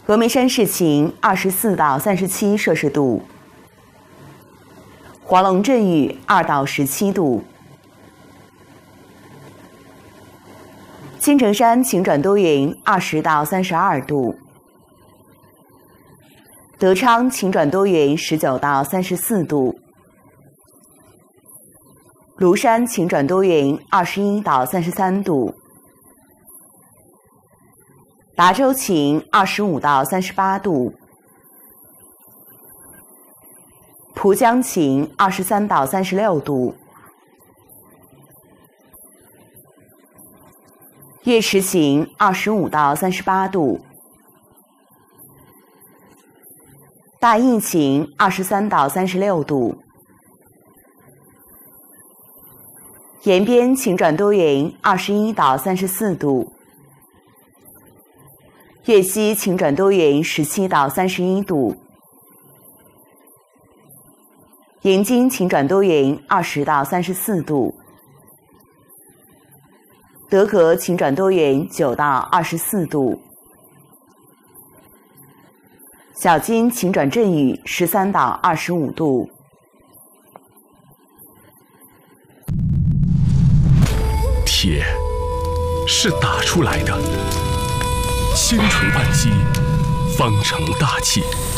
峨眉山市晴24到37摄氏度，黄龙阵雨2到17度，青城山晴转多云20到32度，德昌晴转多云19到34度，庐山晴转多云21到33度，达州晴25到38度，蒲江晴23到36度，月池晴25到38度，大邑晴23到36度，延边晴转多云21到34度，岳西晴转多云17到31度，迎津晴转多云20到34度，德格晴转多云9到24度，小金晴转阵雨13到25度。 铁是打出来的，千锤万击，方成大器。